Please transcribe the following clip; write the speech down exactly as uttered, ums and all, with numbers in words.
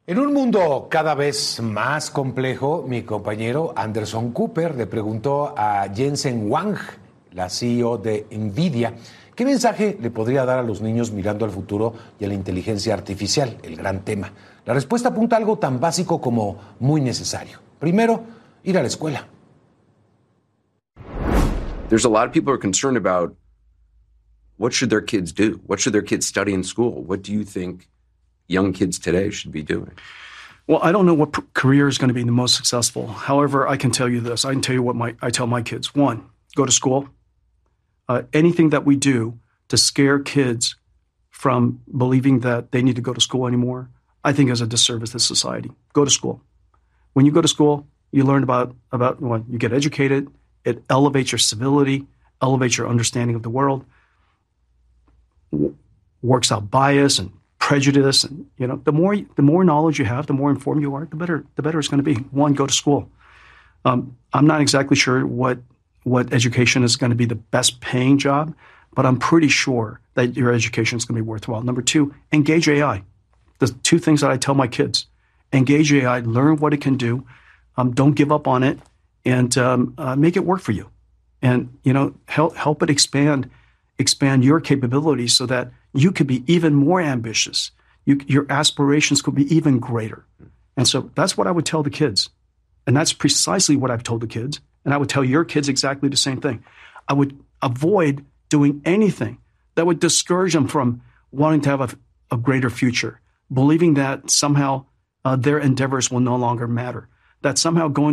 En un mundo cada vez más complejo, mi compañero Anderson Cooper le preguntó a Jensen Huang, la C E O de NVIDIA, ¿qué mensaje le podría dar a los niños mirando al futuro y a la inteligencia artificial, el gran tema? La respuesta apunta a algo tan básico como muy necesario. Primero, ir a la escuela. There's a lot of people who are concerned about what should their kids do? What should their kids study in school? What do you think young kids today should be doing? Well, I don't know what p- career is going to be the most successful. However, I can tell you this. I can tell you what my I tell my kids. One, go to school. Uh, anything that we do to scare kids from believing that they need to go to school anymore, I think is a disservice to society. Go to school. When you go to school, you learn about, about well, you get educated. It elevates your civility, elevates your understanding of the world, w- works out bias and prejudice, and you know, the more the more knowledge you have, the more informed you are, the better the better it's going to be. One, go to school. Um, I'm not exactly sure what what education is going to be the best paying job, but I'm pretty sure that your education is going to be worthwhile. Number two, engage A I. The two things that I tell my kids: engage A I, learn what it can do, um, don't give up on it, and um, uh, make it work for you. And you know, help help it expand expand your capabilities so that you could be even more ambitious. You, your aspirations could be even greater. And so that's what I would tell the kids. And that's precisely what I've told the kids. And I would tell your kids exactly the same thing. I would avoid doing anything that would discourage them from wanting to have a, a greater future, believing that somehow uh, their endeavors will no longer matter, that somehow going